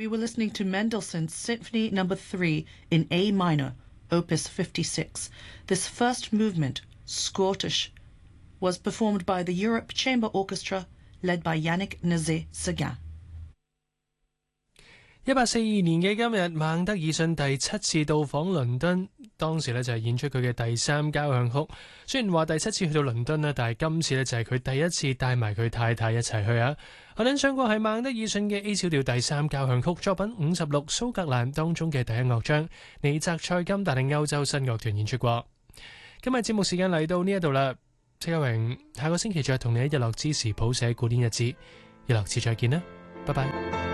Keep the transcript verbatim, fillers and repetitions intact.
We were listening to Mendelssohn's Symphony Number Three in A minor, Opus fifty-six. This first movement, Scottish, was performed by the Europe Chamber Orchestra, led by Yannick Nézet-Séguin. 一八四二年嘅今日，孟德爾遜第七次到訪倫敦，當時呢就係演出佢嘅第三交響曲。雖然話第七次去到倫敦啦，但係今次呢就係佢第一次帶埋佢太太一齊去啊。我哋上過係孟德爾遜嘅 A 小調第三交響曲作品五十六蘇格蘭當中嘅第一樂章，尼澤塞金帶領歐洲新樂團演出過。今日節目時間嚟到呢一度啦，戚家榮下個星期再同你喺日落之時譜寫古典日誌，日落之再見啦，拜拜。